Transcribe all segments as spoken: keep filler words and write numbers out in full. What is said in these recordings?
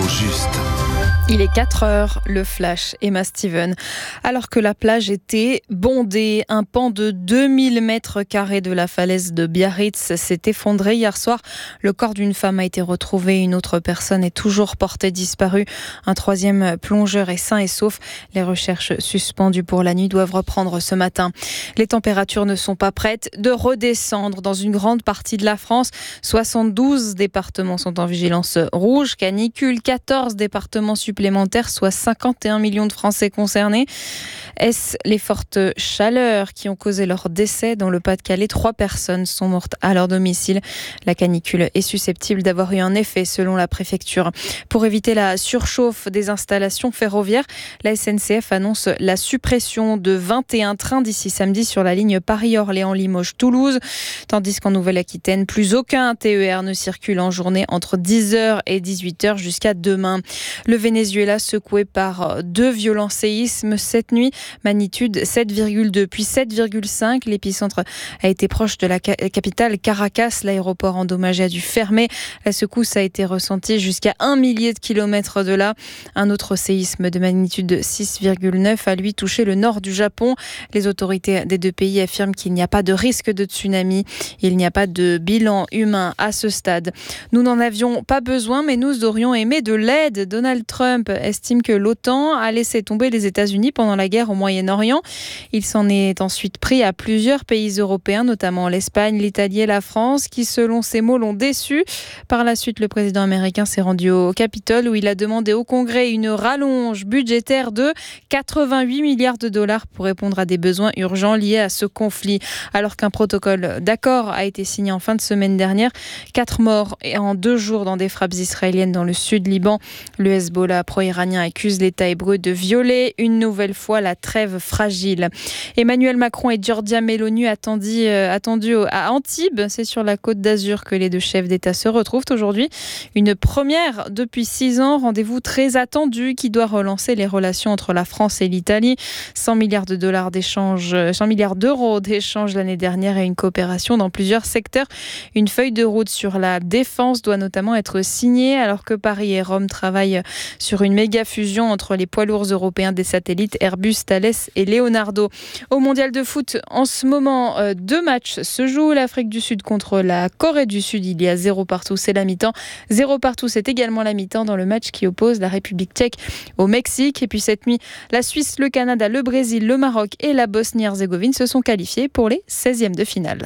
juste. Il est quatre heures, le flash, Emma Steven. Alors que la plage était bondée, un pan de deux mille mètres carrés de la falaise de Biarritz s'est effondré hier soir. Le corps d'une femme a été retrouvé, une autre personne est toujours portée disparue. Un troisième plongeur est sain et sauf. Les recherches suspendues pour la nuit doivent reprendre ce matin. Les températures ne sont pas prêtes de redescendre dans une grande partie de la France. soixante-douze départements sont en vigilance rouge, canicule, quatorze départements supplémentaires, soit cinquante et un millions de Français concernés. Est-ce les fortes chaleurs qui ont causé leur décès dans le Pas-de-Calais? Trois personnes sont mortes à leur domicile. La canicule est susceptible d'avoir eu un effet selon la préfecture. Pour éviter la surchauffe des installations ferroviaires, la S N C F annonce la suppression de vingt et un trains d'ici samedi sur la ligne Paris-Orléans-Limoges-Toulouse. Tandis qu'en Nouvelle-Aquitaine, plus aucun T E R ne circule en journée entre dix heures et dix-huit heures jusqu'à demain. Le Venezuela secoué par deux violents séismes cette nuit, magnitude sept virgule deux puis sept virgule cinq. L'épicentre a été proche de la capitale Caracas. L'aéroport endommagé a dû fermer. La secousse a été ressentie jusqu'à un millier de kilomètres de là. Un autre séisme de magnitude six virgule neuf a lui touché le nord du Japon. Les autorités des deux pays affirment qu'il n'y a pas de risque de tsunami. Il n'y a pas de bilan humain à ce stade. Nous n'en avions pas besoin, mais nous aurions aimé de l'aide. Donald Trump estime que l'OTAN a laissé tomber les États-Unis pendant la guerre au Moyen-Orient. Il s'en est ensuite pris à plusieurs pays européens, notamment l'Espagne, l'Italie et la France, qui, selon ses mots, l'ont déçu. Par la suite, le président américain s'est rendu au Capitole où il a demandé au Congrès une rallonge budgétaire de quatre-vingt-huit milliards de dollars pour répondre à des besoins urgents liés à ce conflit. Alors qu'un protocole d'accord a été signé en fin de semaine dernière, quatre morts en deux jours dans des frappes israéliennes dans le sud Liban. Le Hezbollah pro-iranien accuse l'État hébreu de violer une nouvelle fois la trêve fragile. Emmanuel Macron et Giorgia Meloni attendus, euh, attendus à Antibes. C'est sur la Côte d'Azur que les deux chefs d'État se retrouvent aujourd'hui. Une première depuis six ans, rendez-vous très attendu qui doit relancer les relations entre la France et l'Italie. cent milliards de dollars d'échanges, cent milliards d'euros d'échanges l'année dernière et une coopération dans plusieurs secteurs. Une feuille de route sur la défense doit notamment être signée alors que Paris et Rome travaillent sur une méga fusion entre les poids lourds européens des satellites Airbus, Thales et Leonardo. Au mondial de foot, en ce moment, euh, deux matchs se jouent. L'Afrique du Sud contre la Corée du Sud. Il y a zéro partout, c'est la mi-temps. Zéro partout, c'est également la mi-temps dans le match qui oppose la République tchèque au Mexique. Et puis cette nuit, la Suisse, le Canada, le Brésil, le Maroc et la Bosnie-Herzégovine se sont qualifiés pour les seizièmes de finale.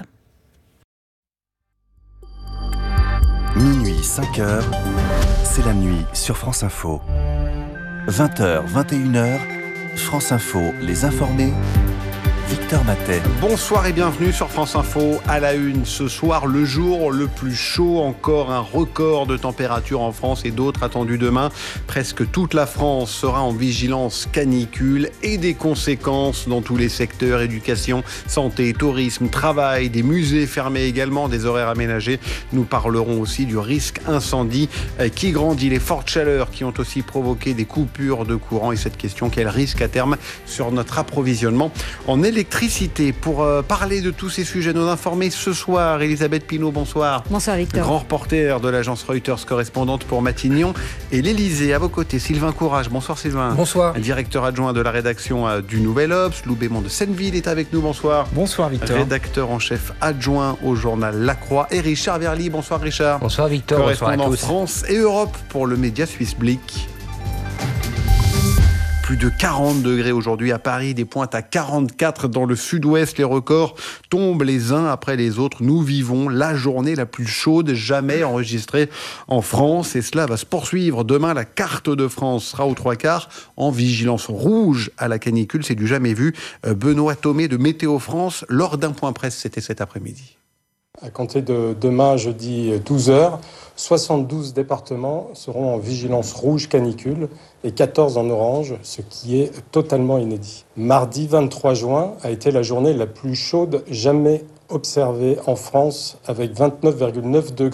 Minuit, cinq heures, c'est la nuit sur France Info. vingt heures, vingt et une heures, France Info, les informés. Victor Matet. Bonsoir et bienvenue sur France Info. À la une, ce soir, le jour le plus chaud, encore un record de température en France et d'autres attendus demain. Presque toute la France sera en vigilance canicule et des conséquences dans tous les secteurs, éducation, santé, tourisme, travail, des musées fermés également, des horaires aménagés. Nous parlerons aussi du risque incendie qui grandit, les fortes chaleurs qui ont aussi provoqué des coupures de courant et cette question, quel risque à terme sur notre approvisionnement en électricité. Électricité. Pour euh, parler de tous ces sujets, nous informer ce soir, Elisabeth Pinault, bonsoir. Bonsoir Victor. Grand reporter de l'agence Reuters, correspondante pour Matignon et l'Élysée. À vos côtés, Sylvain Courage. Bonsoir Sylvain. Bonsoir. Directeur adjoint de la rédaction euh, du Nouvel Obs. Lou Bémond de Senneville est avec nous. Bonsoir. Bonsoir Victor. Rédacteur en chef adjoint au journal La Croix. Et Richard Verly. Bonsoir Richard. Bonsoir Victor. Correspondant Bonsoir à tous. France et Europe pour le média suisse Blick. Plus de quarante degrés aujourd'hui à Paris, des pointes à quarante-quatre dans le sud-ouest. Les records tombent les uns après les autres. Nous vivons la journée la plus chaude jamais enregistrée en France. Et cela va se poursuivre. Demain, la carte de France sera aux trois quarts en vigilance rouge à la canicule. C'est du jamais vu. Benoît Thomé de Météo France, lors d'un point presse, c'était cet après-midi. À compter de demain, jeudi douze heures, soixante-douze départements seront en vigilance rouge canicule et quatorze en orange, ce qui est totalement inédit. Mardi vingt-trois juin a été la journée la plus chaude jamais observée en France avec vingt-neuf virgule neuf degrés.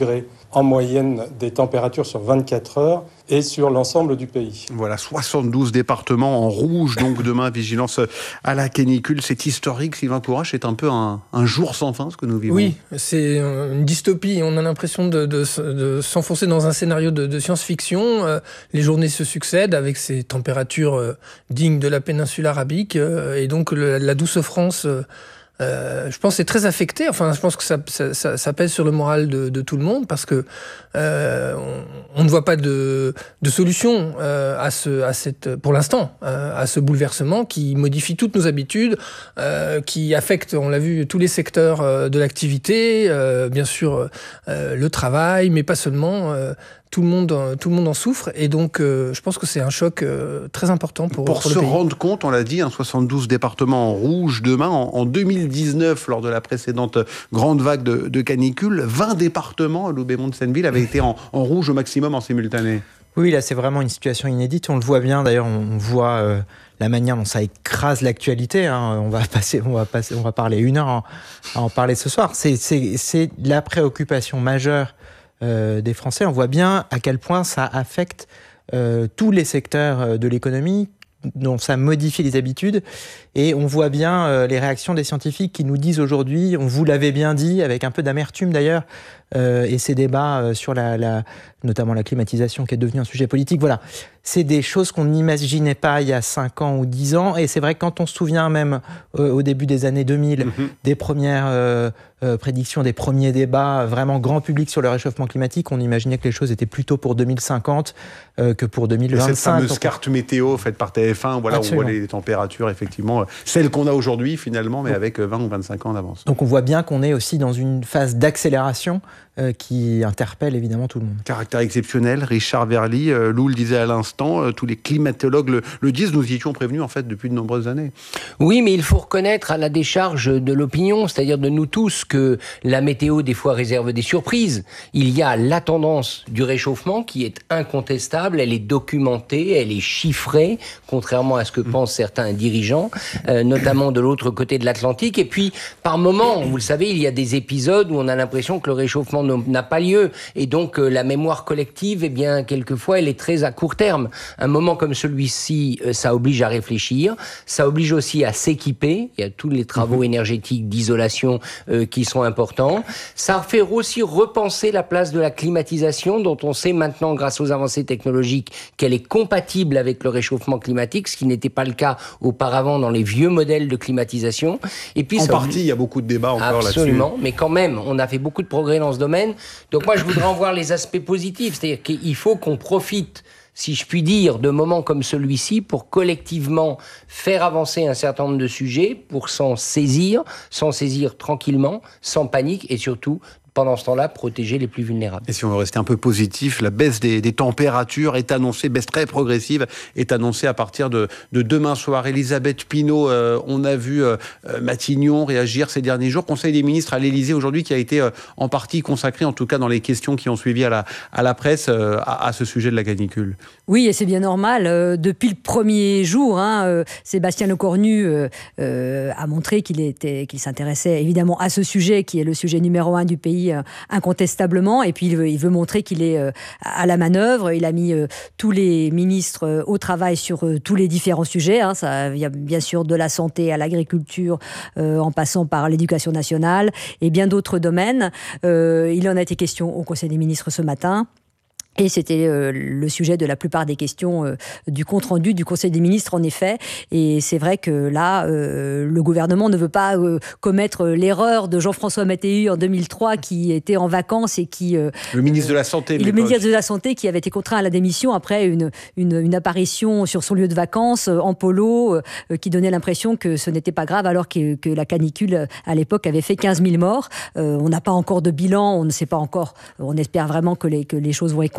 en moyenne des températures sur vingt-quatre heures et sur l'ensemble du pays. Voilà, soixante-douze départements en rouge, donc demain, vigilance à la canicule. C'est historique, Sylvain Courage, c'est un peu un, un jour sans fin, ce que nous vivons. Oui, c'est une dystopie. On a l'impression de, de, de s'enfoncer dans un scénario de, de science-fiction. Euh, les journées se succèdent avec ces températures euh, dignes de la péninsule arabique. Euh, et donc, le, la douce France... Euh, Euh, je pense que c'est très affecté. Enfin, je pense que ça, ça, ça, ça pèse sur le moral de, de tout le monde parce que euh, on, on ne voit pas de, de solution euh, à ce, à cette, pour l'instant, euh, à ce bouleversement qui modifie toutes nos habitudes, euh, qui affecte, on l'a vu, tous les secteurs euh, de l'activité, euh, bien sûr euh, le travail, mais pas seulement. Euh, Tout le monde, tout le monde en souffre et donc euh, je pense que c'est un choc euh, très important pour, pour, pour se le pays. rendre compte, on l'a dit, hein, soixante-douze départements en rouge demain. En, en deux mille dix-neuf, lors de la précédente grande vague de, de canicule, vingt départements à Loubet-Mont-de-Senneville avaient été en, en rouge au maximum en simultané. Oui, là c'est vraiment une situation inédite. On le voit bien. D'ailleurs, on voit euh, la manière dont ça écrase l'actualité. Hein. On va passer, on va passer, on va parler une heure à, à en parler ce soir. C'est, c'est, c'est la préoccupation majeure Euh, des Français. On voit bien à quel point ça affecte euh, tous les secteurs de l'économie, dont ça modifie les habitudes. Et on voit bien euh, les réactions des scientifiques qui nous disent aujourd'hui, on vous l'avait bien dit, avec un peu d'amertume d'ailleurs, euh, et ces débats euh, sur la, la, notamment la climatisation qui est devenue un sujet politique. Voilà, c'est des choses qu'on n'imaginait pas il y a cinq ans ou dix ans. Et c'est vrai que quand on se souvient même euh, au début des années deux mille, mmh. des premières euh, euh, prédictions, des premiers débats vraiment grand public sur le réchauffement climatique, on imaginait que les choses étaient plutôt pour deux mille cinquante euh, que pour deux mille vingt-cinq. Et cette fameuse carte météo faite par T F un, voilà, Absolument. On voit les températures, effectivement, celles qu'on a aujourd'hui finalement, mais avec vingt ou vingt-cinq ans d'avance. Donc on voit bien qu'on est aussi dans une phase d'accélération euh, qui interpelle évidemment tout le monde. Caractère exceptionnel, Richard Verly, euh, Lou le disait à l'instant, euh, tous les climatologues le, le disent, nous y étions prévenus en fait depuis de nombreuses années. Oui, mais il faut reconnaître à la décharge de l'opinion, c'est-à-dire de nous tous, que la météo des fois réserve des surprises. Il y a la tendance du réchauffement qui est incontestable, elle est documentée, elle est chiffrée, contrairement à ce que pensent certains dirigeants, euh, notamment de l'autre côté de l'Atlantique. Et puis, par moments, vous le savez, il y a des épisodes où on a l'impression que le réchauffement n'a pas lieu. Et donc, euh, la mémoire collective, eh bien, quelquefois, elle est très à court terme. Un moment comme celui-ci, euh, ça oblige à réfléchir. Ça oblige aussi à s'équiper. Il y a tous les travaux mmh. énergétiques d'isolation euh, qui sont importants. Ça fait aussi repenser la place de la climatisation, dont on sait maintenant, grâce aux avancées technologiques, qu'elle est compatible avec le réchauffement climatique, ce qui n'était pas le cas auparavant dans les vieux modèles de climatisation. Et puis, en ça... partie, il y a beaucoup de débats encore Absolument, là-dessus. Absolument, mais quand même, on a fait beaucoup de progrès dans ce domaine. Donc moi, je voudrais en voir les aspects positifs. C'est-à-dire qu'il faut qu'on profite, si je puis dire, de moments comme celui-ci pour collectivement faire avancer un certain nombre de sujets, pour s'en saisir, s'en saisir tranquillement, sans panique et surtout pendant ce temps-là, protéger les plus vulnérables. Et si on veut rester un peu positif, la baisse des, des températures est annoncée, baisse très progressive, est annoncée à partir de, de demain soir. Elisabeth Pinault, euh, on a vu euh, Matignon réagir ces derniers jours. Conseil des ministres à l'Élysée aujourd'hui qui a été euh, en partie consacré, en tout cas dans les questions qui ont suivi à la, à la presse, euh, à, à ce sujet de la canicule. Oui, et c'est bien normal. Euh, depuis le premier jour, hein, euh, Sébastien Lecornu euh, euh, a montré qu'il était, qu'il s'intéressait évidemment à ce sujet qui est le sujet numéro un du pays, incontestablement, et puis il veut, il veut montrer qu'il est euh, à la manœuvre. Il a mis euh, tous les ministres euh, au travail sur euh, tous les différents sujets, hein. Ça, il y a bien sûr de la santé à l'agriculture, euh, en passant par l'éducation nationale et bien d'autres domaines. Euh, il en a été question au Conseil des ministres ce matin. Et c'était euh, le sujet de la plupart des questions euh, du compte-rendu du Conseil des ministres, en effet. Et c'est vrai que là, euh, le gouvernement ne veut pas euh, commettre l'erreur de Jean-François Mattei en deux mille trois, qui était en vacances et qui... Euh, le ministre de la Santé. Le ministre de la Santé qui avait été contraint à la démission après une, une, une apparition sur son lieu de vacances, euh, en polo, euh, qui donnait l'impression que ce n'était pas grave, alors que, que la canicule, à l'époque, avait fait quinze mille morts. Euh, on n'a pas encore de bilan, on ne sait pas encore. On espère vraiment que les, que les choses vont être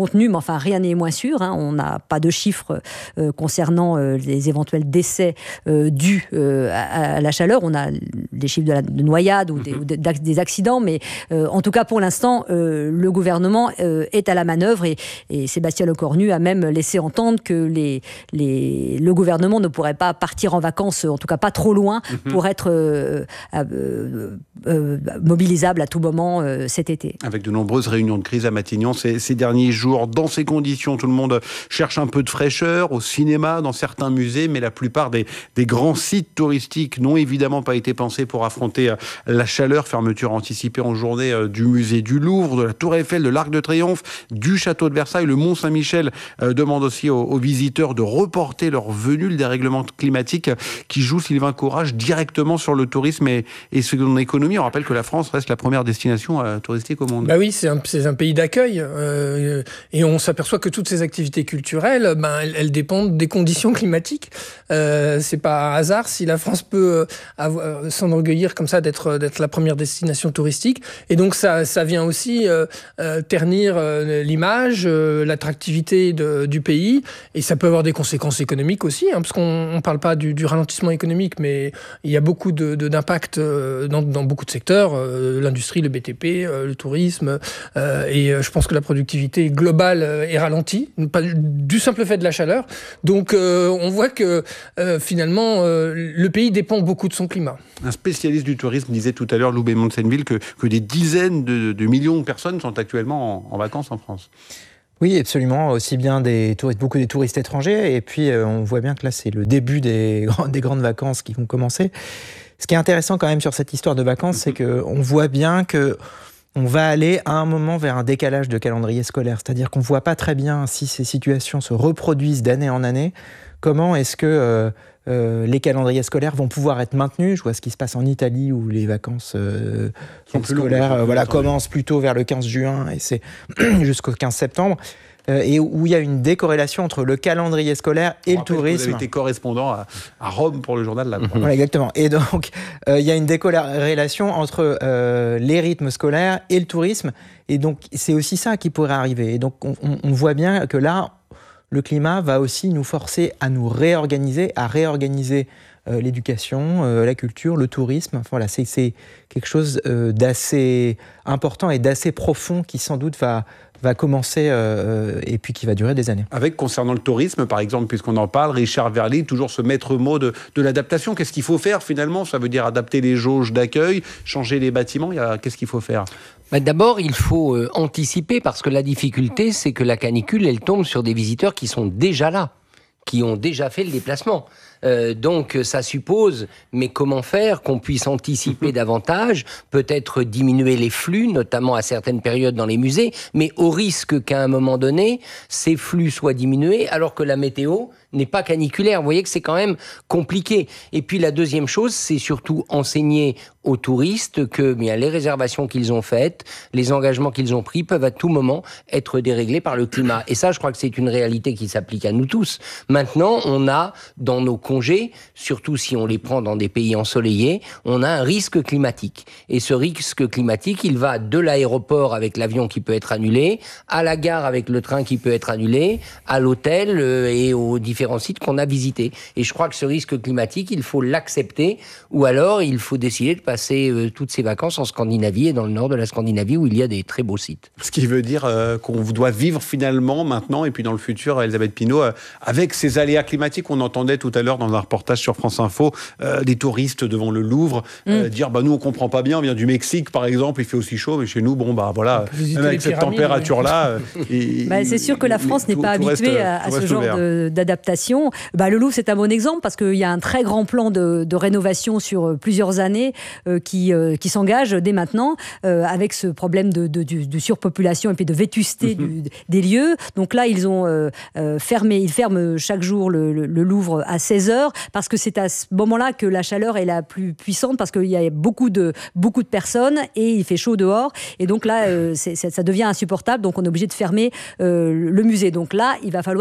contenu, mais enfin rien n'est moins sûr. Hein. On n'a pas de chiffres euh, concernant euh, les éventuels décès euh, dus euh, à, à la chaleur. On a des chiffres de, la, de noyades ou des, ou de, des accidents, mais euh, en tout cas pour l'instant, euh, le gouvernement euh, est à la manœuvre et, et Sébastien Lecornu a même laissé entendre que les, les, le gouvernement ne pourrait pas partir en vacances, en tout cas pas trop loin, mm-hmm. pour être euh, euh, euh, mobilisable à tout moment euh, cet été. Avec de nombreuses réunions de crise à Matignon ces, ces derniers jours. Dans ces conditions, tout le monde cherche un peu de fraîcheur au cinéma, dans certains musées, mais la plupart des, des grands sites touristiques n'ont évidemment pas été pensés pour affronter la chaleur. Fermeture anticipée en journée du musée du Louvre, de la Tour Eiffel, de l'Arc de Triomphe, du Château de Versailles. Le Mont Saint-Michel euh, demande aussi aux, aux visiteurs de reporter leur venue. Le dérèglement climatique qui joue, Sylvain Courage, directement sur le tourisme et, et son économie. On rappelle que la France reste la première destination euh, touristique au monde. Bah oui, c'est un, c'est un pays d'accueil euh, et on s'aperçoit que toutes ces activités culturelles, ben, elles, elles dépendent des conditions climatiques. Euh, c'est pas un hasard si la France peut avoir, s'enorgueillir comme ça d'être, d'être la première destination touristique. Et donc ça, ça vient aussi euh, euh, ternir euh, l'image, euh, l'attractivité de, du pays, et ça peut avoir des conséquences économiques aussi, hein, parce qu'on ne parle pas du, du ralentissement économique, mais il y a beaucoup de, de, d'impact dans, dans beaucoup de secteurs, euh, l'industrie, le B T P, euh, le tourisme, euh, et je pense que la productivité globale est ralentie, pas du simple fait de la chaleur. Donc euh, on voit que euh, finalement euh, le pays dépend beaucoup de son climat. Un spécialiste du tourisme disait tout à l'heure, Lou Bémont-de-Senneville, que, que des dizaines de, de millions de personnes sont actuellement en, en vacances en France. Oui, absolument. Aussi bien des touristes, beaucoup des touristes étrangers. Et puis, euh, on voit bien que là, c'est le début des, des grandes vacances qui vont commencer. Ce qui est intéressant quand même sur cette histoire de vacances, c'est qu'on voit bien que on va aller à un moment vers un décalage de calendrier scolaire. C'est-à-dire qu'on ne voit pas très bien si ces situations se reproduisent d'année en année. Comment est-ce que euh, euh, les calendriers scolaires vont pouvoir être maintenus? Je vois ce qui se passe en Italie où les vacances euh, scolaires longues, euh, voilà, commencent plutôt vers le quinze juin et c'est jusqu'au quinze septembre. Euh, et où il y a une décorrélation entre le calendrier scolaire et le tourisme. Vous avez été correspondant à, à Rome pour le journal La Croix. Voilà, exactement. Et donc, euh, il y a une décorrélation entre euh, les rythmes scolaires et le tourisme. Et donc, c'est aussi ça qui pourrait arriver. Et donc, on, on voit bien que là, le climat va aussi nous forcer à nous réorganiser, à réorganiser euh, l'éducation, euh, la culture, le tourisme. Enfin, voilà, c'est, c'est quelque chose euh, d'assez important et d'assez profond qui, sans doute, va... va commencer euh, et puis qui va durer des années. Avec, concernant le tourisme, par exemple, puisqu'on en parle, Richard Verly, toujours ce maître mot de, de l'adaptation. Qu'est-ce qu'il faut faire finalement? Ça veut dire adapter les jauges d'accueil, changer les bâtiments. Il y a, qu'est-ce qu'il faut faire? Bah d'abord, il faut euh, anticiper parce que la difficulté, c'est que la canicule, elle tombe sur des visiteurs qui sont déjà là, qui ont déjà fait le déplacement. Euh, donc ça suppose, mais comment faire, qu'on puisse anticiper davantage, peut-être diminuer les flux, notamment à certaines périodes dans les musées, mais au risque qu'à un moment donné, ces flux soient diminués, alors que la météo n'est pas caniculaire. Vous voyez que c'est quand même compliqué. Et puis la deuxième chose, c'est surtout enseigner aux touristes que bien, les réservations qu'ils ont faites, les engagements qu'ils ont pris peuvent à tout moment être déréglés par le climat. Et ça, je crois que c'est une réalité qui s'applique à nous tous. Maintenant, on a dans nos congés, surtout si on les prend dans des pays ensoleillés, on a un risque climatique. Et ce risque climatique, il va de l'aéroport avec l'avion qui peut être annulé, à la gare avec le train qui peut être annulé, à l'hôtel euh, et aux différents sites qu'on a visités. Et je crois que ce risque climatique, il faut l'accepter, ou alors il faut décider de passer euh, toutes ces vacances en Scandinavie et dans le nord de la Scandinavie où il y a des très beaux sites. Ce qui veut dire euh, qu'on doit vivre finalement maintenant et puis dans le futur, Elisabeth Pinault, euh, avec ces aléas climatiques. On entendait tout à l'heure dans un reportage sur France Info euh, des touristes devant le Louvre euh, mm. dire bah nous on comprend pas bien, on vient du Mexique par exemple, il fait aussi chaud, mais chez nous bon bah voilà, même avec cette température là. Oui. bah, c'est sûr que la France n'est pas habituée à, à ce genre de, d'adaptation. Bah, le Louvre, c'est un bon exemple parce qu'il y a un très grand plan de, de rénovation sur plusieurs années euh, qui, euh, qui s'engage dès maintenant euh, avec ce problème de, de, de, de surpopulation et puis de vétusté mm-hmm. du, des lieux. Donc là, ils ont euh, euh, fermé, ils ferment chaque jour le, le, le Louvre à seize heures parce que c'est à ce moment-là que la chaleur est la plus puissante parce qu'il y a beaucoup de, beaucoup de personnes et il fait chaud dehors. Et donc là, euh, c'est, ça devient insupportable. Donc on est obligé de fermer euh, le musée. Donc là, il va falloir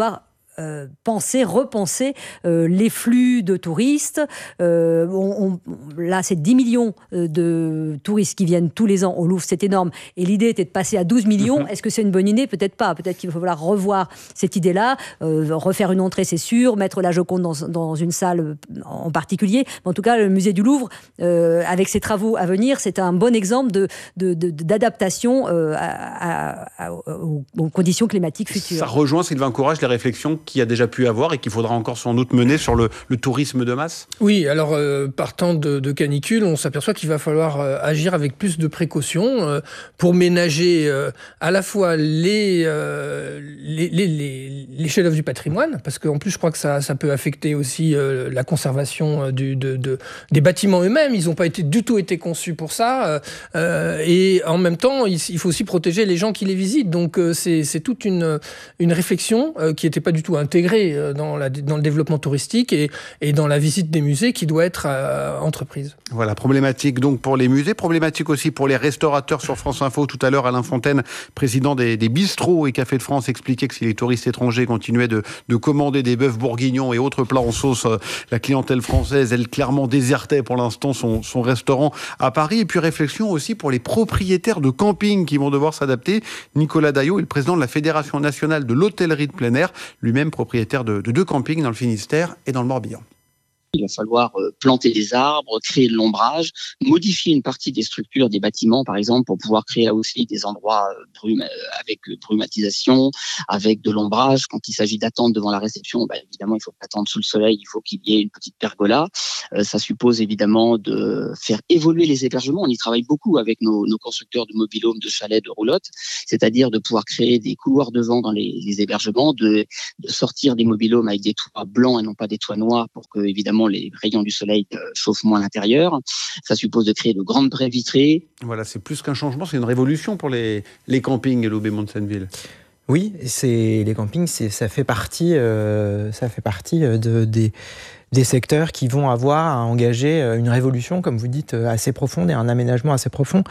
Euh, penser, repenser euh, les flux de touristes. Euh, on, on, là, c'est dix millions de touristes qui viennent tous les ans au Louvre, c'est énorme. Et l'idée était de passer à douze millions. Mmh. Est-ce que c'est une bonne idée ? Peut-être pas. Peut-être qu'il va falloir revoir cette idée-là, euh, refaire une entrée, c'est sûr, mettre la Joconde dans, dans une salle en particulier. Mais en tout cas, le musée du Louvre, euh, avec ses travaux à venir, c'est un bon exemple de, de, de, d'adaptation euh, à, à, à, aux, aux conditions climatiques futures. Ça rejoint, Sylvain Courage, les réflexions qu'il y a déjà pu avoir et qu'il faudra encore sans doute mener sur le, le tourisme de masse ? Oui, alors euh, partant de, de canicule, on s'aperçoit qu'il va falloir euh, agir avec plus de précautions euh, pour ménager euh, à la fois les, euh, les, les, les, les chefs-d'œuvre du patrimoine, parce qu'en plus je crois que ça, ça peut affecter aussi euh, la conservation du, de, de, des bâtiments eux-mêmes. Ils n'ont pas été, du tout été conçus pour ça. Euh, et en même temps, il, il faut aussi protéger les gens qui les visitent. Donc euh, c'est, c'est toute une, une réflexion euh, qui n'était pas du tout intégrée dans, la, dans le développement touristique et, et dans la visite des musées qui doit être euh, entreprise. Voilà, problématique donc pour les musées, problématique aussi pour les restaurateurs. Sur France Info, tout à l'heure, Alain Fontaine, président des, des bistrots et cafés de France, expliquait que si les touristes étrangers continuaient de, de commander des bœufs bourguignons et autres plats en sauce, la clientèle française, elle clairement désertait pour l'instant son, son restaurant à Paris. Et puis réflexion aussi pour les propriétaires de camping qui vont devoir s'adapter. Nicolas Daillot est le président de la Fédération nationale de l'hôtellerie de plein air, lui-même propriétaire de, de deux campings dans le Finistère et dans le Morbihan. Il va falloir planter des arbres, créer de l'ombrage, modifier une partie des structures des bâtiments, par exemple, pour pouvoir créer là aussi des endroits brum- avec brumatisation, avec de l'ombrage. Quand il s'agit d'attendre devant la réception, bah, évidemment, il faut pas attendre sous le soleil, il faut qu'il y ait une petite pergola. Euh, ça suppose évidemment de faire évoluer les hébergements. On y travaille beaucoup avec nos, nos constructeurs de mobil-homes, de chalets, de roulottes, c'est-à-dire de pouvoir créer des couloirs de vent dans les, les hébergements, de, de sortir des mobil-homes avec des toits blancs et non pas des toits noirs pour que, évidemment, les rayons du soleil chauffent moins l'intérieur. Ça suppose de créer de grandes baies vitrées. Voilà, c'est plus qu'un changement, c'est une révolution pour les, les campings, Loubet-Monsenneville. Oui, c'est, les campings, c'est, ça fait partie, euh, ça fait partie de, des, des secteurs qui vont avoir à engager une révolution, comme vous dites, assez profonde et un aménagement assez profond.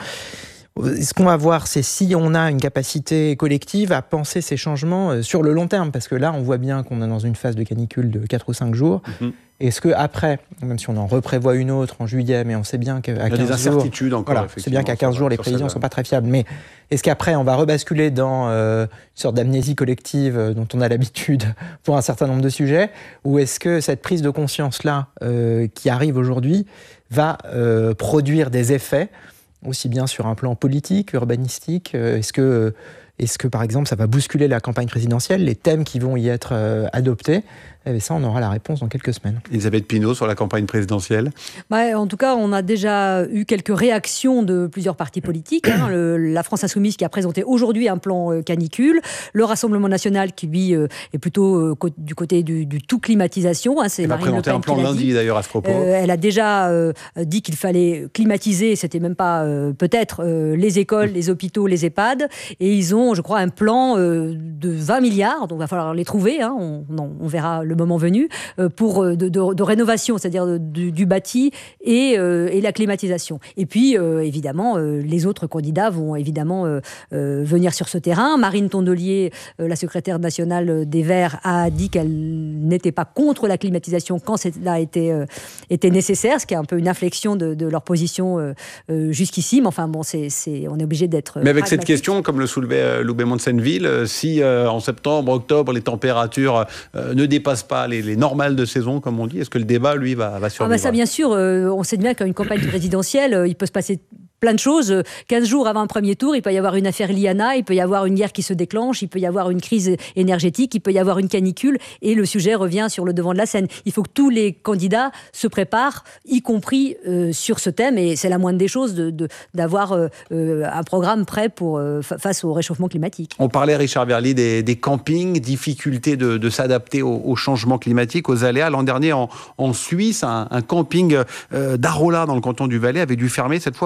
Ce qu'on va voir, c'est si on a une capacité collective à penser ces changements sur le long terme, parce que là, on voit bien qu'on est dans une phase de canicule de quatre ou cinq jours. Mmh. Est-ce qu'après, même si on en reprévoit une autre en juillet, mais on sait bien qu'à quinze jours... Il y a des incertitudes jours, encore, voilà, c'est bien qu'à quinze jours, les prévisions ne sont pas très fiables. Mais est-ce qu'après, on va rebasculer dans euh, une sorte d'amnésie collective euh, dont on a l'habitude pour un certain nombre de sujets, ou est-ce que cette prise de conscience-là, euh, qui arrive aujourd'hui, va euh, produire des effets aussi bien sur un plan politique, urbanistique, euh, est-ce que, est-ce que, par exemple, ça va bousculer la campagne présidentielle, les thèmes qui vont y être euh, adoptés ? Eh bien, ça, on aura la réponse dans quelques semaines. Elisabeth Pinault, sur la campagne présidentielle. Bah, en tout cas, on a déjà eu quelques réactions de plusieurs partis politiques. Hein. Le, la France Insoumise qui a présenté aujourd'hui un plan euh, canicule. Le Rassemblement National qui, lui, euh, est plutôt euh, co- du côté du, du tout climatisation. Hein. C'est elle Marine va présenter Le Pen un plan qui l'a lundi, dit. d'ailleurs, à ce propos. Euh, elle a déjà euh, dit qu'il fallait climatiser, c'était même pas euh, peut-être, euh, les écoles, mmh. les hôpitaux, les EHPAD. Et ils ont, je crois, un plan euh, de vingt milliards. Donc, il va falloir les trouver. Hein. On, on, on verra le moment venu. Pour de, de, de rénovation, c'est-à-dire de, du, du bâti et, euh, et la climatisation. Et puis, euh, évidemment, euh, les autres candidats vont évidemment euh, euh, venir sur ce terrain. Marine Tondelier, euh, la secrétaire nationale des Verts, a dit qu'elle n'était pas contre la climatisation quand cela était, euh, était nécessaire, ce qui est un peu une inflexion de, de leur position euh, euh, jusqu'ici. Mais enfin, bon, c'est, c'est, on est obligé d'être Mais avec pragmatique. cette question, comme le soulevait euh, Loubet-Monsenneville, euh, si euh, en septembre, octobre, les températures euh, ne dépassent pas les les normales de saison, comme on dit. Est-ce que le débat, lui, va, va survivre ? Ah bah ça, bien sûr. Euh, on sait bien qu'une campagne présidentielle, euh, il peut se passer plein de choses. quinze jours avant un premier tour, il peut y avoir une affaire Liana, il peut y avoir une guerre qui se déclenche, il peut y avoir une crise énergétique, il peut y avoir une canicule, et le sujet revient sur le devant de la scène. Il faut que tous les candidats se préparent, y compris euh, sur ce thème, et c'est la moindre des choses de, de, d'avoir euh, un programme prêt pour, euh, face au réchauffement climatique. On parlait, Richard Verly, des, des campings, difficulté de, de s'adapter au, au changement climatique, aux aléas. L'an dernier, en, en Suisse, un, un camping euh, d'Arola, dans le canton du Valais, avait dû fermer cette fois pour des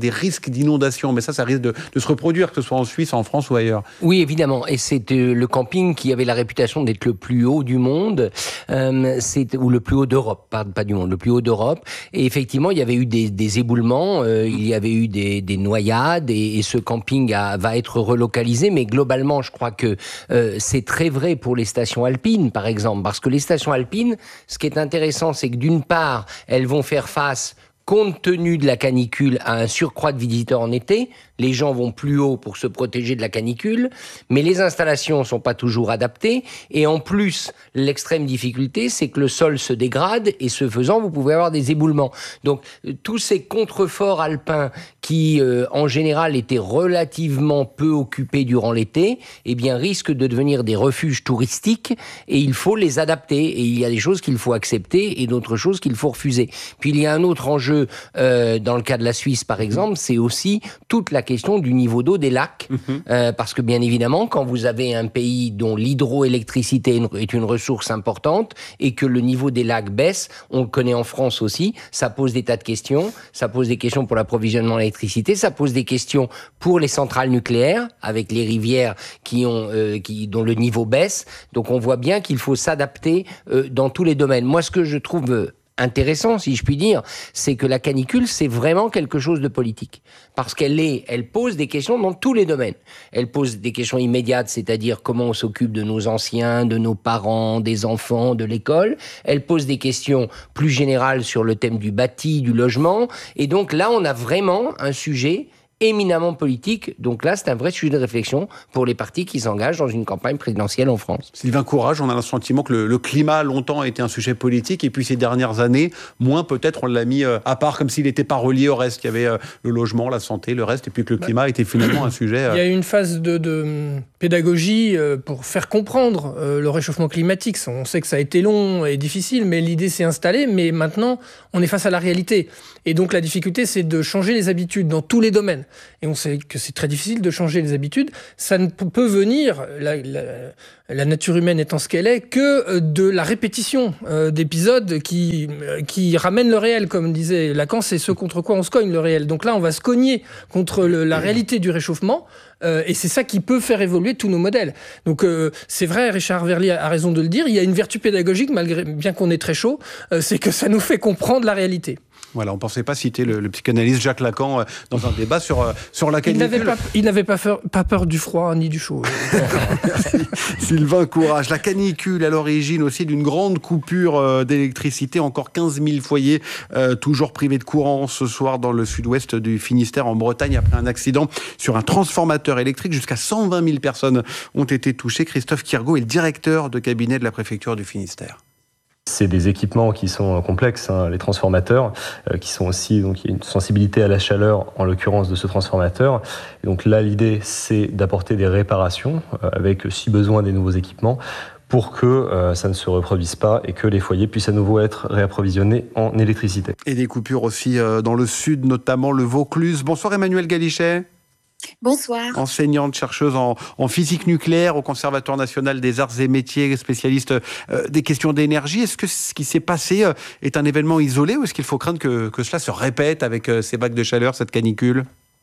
des risques d'inondation. Mais ça, ça risque de, de se reproduire, que ce soit en Suisse, en France ou ailleurs. Oui, évidemment. Et c'est euh, le camping qui avait la réputation d'être le plus haut du monde, euh, c'est, ou le plus haut d'Europe, pas, pas du monde, le plus haut d'Europe. Et effectivement, il y avait eu des, des éboulements, euh, il y avait eu des, des noyades, et, et ce camping a, va être relocalisé. Mais globalement, je crois que euh, c'est très vrai pour les stations alpines, par exemple, parce que les stations alpines, ce qui est intéressant, c'est que d'une part, elles vont faire face, compte tenu de la canicule, à un surcroît de visiteurs en été. Les gens vont plus haut pour se protéger de la canicule, mais les installations ne sont pas toujours adaptées. Et en plus, l'extrême difficulté, c'est que le sol se dégrade et ce faisant, vous pouvez avoir des éboulements. Donc, tous ces contreforts alpins qui, euh, en général, étaient relativement peu occupés durant l'été, eh bien, risquent de devenir des refuges touristiques et il faut les adapter. Et il y a des choses qu'il faut accepter et d'autres choses qu'il faut refuser. Puis, il y a un autre enjeu, euh, dans le cas de la Suisse, par exemple, c'est aussi toute la question du niveau d'eau des lacs, mmh. euh, parce que bien évidemment, quand vous avez un pays dont l'hydroélectricité est une ressource importante et que le niveau des lacs baisse, on le connaît en France aussi, ça pose des tas de questions, ça pose des questions pour l'approvisionnement en électricité, ça pose des questions pour les centrales nucléaires, avec les rivières qui ont, euh, qui, dont le niveau baisse, donc on voit bien qu'il faut s'adapter euh, dans tous les domaines. Moi, ce que je trouve... Euh, intéressant, si je puis dire, c'est que la canicule, c'est vraiment quelque chose de politique. Parce qu'elle est, elle pose des questions dans tous les domaines. Elle pose des questions immédiates, c'est-à-dire comment on s'occupe de nos anciens, de nos parents, des enfants, de l'école. Elle pose des questions plus générales sur le thème du bâti, du logement. Et donc là, on a vraiment un sujet éminemment politique. Donc là, c'est un vrai sujet de réflexion pour les partis qui s'engagent dans une campagne présidentielle en France. Sylvain Courage, on a le sentiment que le, le climat, longtemps, a été un sujet politique, et puis ces dernières années, moins peut-être, on l'a mis à part, comme s'il n'était pas relié au reste. Il y avait le logement, la santé, le reste, et puis que le climat était finalement un sujet... Il y a eu une phase de, de pédagogie pour faire comprendre le réchauffement climatique. On sait que ça a été long et difficile, mais l'idée s'est installée. Mais maintenant, on est face à la réalité. Et donc la difficulté, c'est de changer les habitudes dans tous les domaines. Et on sait que c'est très difficile de changer les habitudes. Ça ne peut venir, la, la, la nature humaine étant ce qu'elle est, que de la répétition euh, d'épisodes qui, qui ramènent le réel, comme disait Lacan, c'est ce contre quoi on se cogne, le réel. Donc là, on va se cogner contre le, la réalité du réchauffement, euh, et c'est ça qui peut faire évoluer tous nos modèles. Donc euh, c'est vrai, Richard Verly a raison de le dire, il y a une vertu pédagogique, malgré bien qu'on est très chaud, euh, c'est que ça nous fait comprendre la réalité. Voilà, on ne pensait pas citer le, le psychanalyste Jacques Lacan euh, dans un débat sur, euh, sur la canicule. Il n'avait, pas, il n'avait pas, peur, pas peur du froid ni du chaud. Merci. Sylvain Courage. La canicule à l'origine aussi d'une grande coupure euh, d'électricité. Encore quinze mille foyers euh, toujours privés de courant ce soir dans le sud-ouest du Finistère, en Bretagne, après un accident sur un transformateur électrique. Jusqu'à cent vingt mille personnes ont été touchées. Christophe Kirgaud est le directeur de cabinet de la préfecture du Finistère. C'est des équipements qui sont complexes, hein, les transformateurs, euh, qui sont aussi, donc il y a une sensibilité à la chaleur, en l'occurrence de ce transformateur. Et donc là, l'idée, c'est d'apporter des réparations, euh, avec, si besoin, des nouveaux équipements, pour que euh, ça ne se reproduise pas et que les foyers puissent à nouveau être réapprovisionnés en électricité. Et des coupures aussi euh, dans le sud, notamment le Vaucluse. Bonsoir Emmanuel Galichet. Bonsoir. Enseignante, chercheuse en, en physique nucléaire au Conservatoire national des arts et métiers, spécialiste euh, des questions d'énergie. Est-ce que ce qui s'est passé euh, est un événement isolé ou est-ce qu'il faut craindre que, que cela se répète avec euh, ces vagues de chaleur, cette canicule ?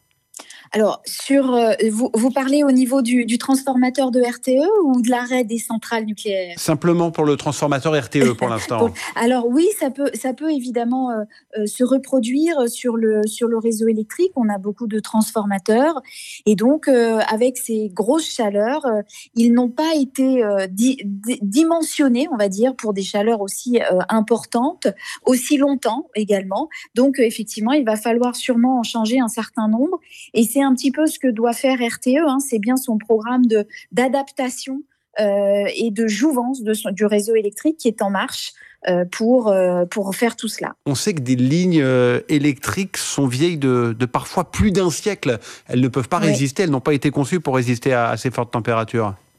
Alors, sur, euh, vous, vous parlez au niveau du, du transformateur de R T E ou de l'arrêt des centrales nucléaires ? Simplement pour le transformateur R T E pour l'instant. Alors oui, ça peut, ça peut évidemment euh, euh, se reproduire sur le, sur le réseau électrique. On a beaucoup de transformateurs et donc euh, avec ces grosses chaleurs, euh, ils n'ont pas été euh, di- di- dimensionnés, on va dire, pour des chaleurs aussi euh, importantes, aussi longtemps également. Donc euh, effectivement, il va falloir sûrement en changer un certain nombre. Et c'est un petit peu ce que doit faire R T E, hein, c'est bien son programme de, d'adaptation euh, et de jouvence de son, du réseau électrique qui est en marche euh, pour, euh, pour faire tout cela. On sait que des lignes euh, électriques sont vieilles de, de parfois plus d'un siècle. Elles ne peuvent pas oui. résister, elles n'ont pas été conçues pour résister à, à ces fortes températures.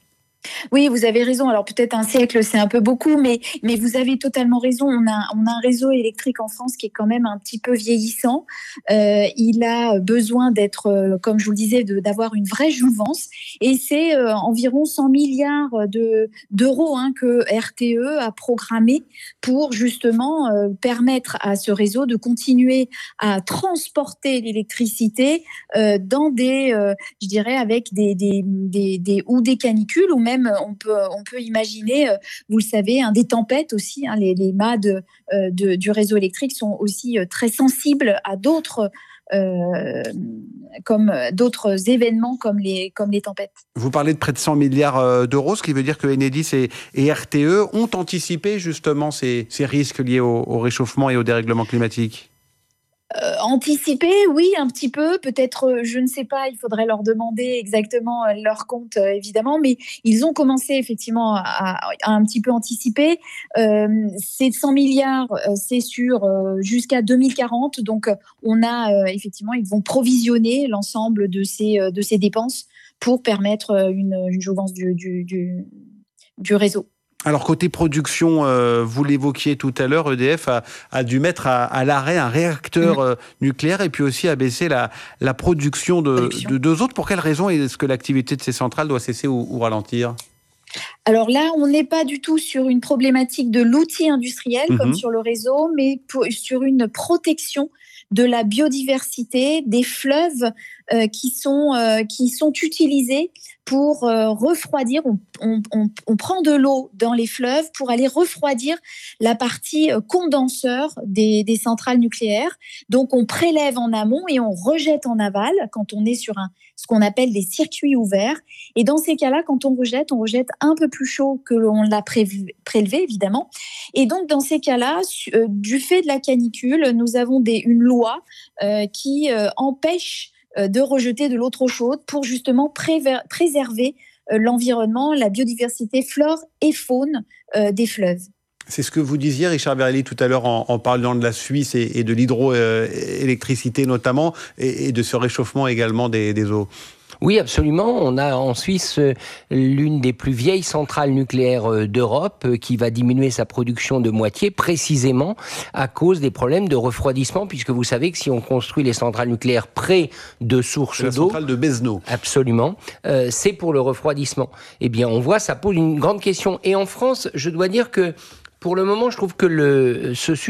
Oui, vous avez raison. Alors peut-être un siècle, c'est un peu beaucoup, mais, mais vous avez totalement raison. On a, on a un réseau électrique en France qui est quand même un petit peu vieillissant. Euh, il a besoin d'être, euh, comme je vous le disais, de, d'avoir une vraie jouvence. Et c'est euh, environ cent milliards de, d'euros hein, que R T E a programmé pour justement euh, permettre à ce réseau de continuer à transporter l'électricité euh, dans des, euh, je dirais, avec des, des, des, des ou des canicules ou même on peut, on peut imaginer, vous le savez, hein, des tempêtes aussi. Hein, les, les mâts de, euh, de, du réseau électrique sont aussi très sensibles à d'autres, euh, comme d'autres événements comme les, comme les tempêtes. Vous parlez de près de cent milliards d'euros, ce qui veut dire que Enedis et, et R T E ont anticipé justement ces, ces risques liés au, au réchauffement et au dérèglement climatique. Euh, anticiper, oui, un petit peu. Peut-être, je ne sais pas, il faudrait leur demander exactement leur compte, euh, évidemment, mais ils ont commencé effectivement à, à un petit peu anticiper. Euh, ces cent milliards, euh, c'est sur euh, jusqu'à deux mille quarante. Donc, on a euh, effectivement, ils vont provisionner l'ensemble de ces, euh, de ces dépenses pour permettre une, une jouvence du, du, du, du réseau. Alors, côté production, euh, vous l'évoquiez tout à l'heure, E D F a, a dû mettre à, à l'arrêt un réacteur euh, nucléaire et puis aussi a baissé la, la production de, production de deux autres. Pour quelles raisons est-ce que l'activité de ces centrales doit cesser ou, ou ralentir ? Alors là, on n'est pas du tout sur une problématique de l'outil industriel mmh. comme sur le réseau, mais pour, sur une protection de la biodiversité, des fleuves euh, qui, sont, euh, qui sont utilisés pour euh, refroidir. On, on, on, on prend de l'eau dans les fleuves pour aller refroidir la partie euh, condenseur des, des centrales nucléaires. Donc, on prélève en amont et on rejette en aval quand on est sur un, ce qu'on appelle des circuits ouverts. Et dans ces cas-là, quand on rejette, on rejette un peu plus chaud que l'on l'a prévu, prélevé, évidemment. Et donc, dans ces cas-là, euh, du fait de la canicule, nous avons des, une loi euh, qui euh, empêche de rejeter de l'eau trop chaude pour justement préver- préserver euh, l'environnement, la biodiversité, flore et faune euh, des fleuves. C'est ce que vous disiez, Richard Verhelyi, tout à l'heure en, en parlant de la Suisse et, et de l'hydroélectricité euh, notamment, et, et de ce réchauffement également des, des eaux. Oui, absolument. On a en Suisse l'une des plus vieilles centrales nucléaires d'Europe qui va diminuer sa production de moitié, précisément à cause des problèmes de refroidissement, puisque vous savez que si on construit les centrales nucléaires près de sources la d'eau... La centrale de Besno. Absolument. Euh, c'est pour le refroidissement. Eh bien, on voit, ça pose une grande question. Et en France, je dois dire que, pour le moment, je trouve que le, ce sujet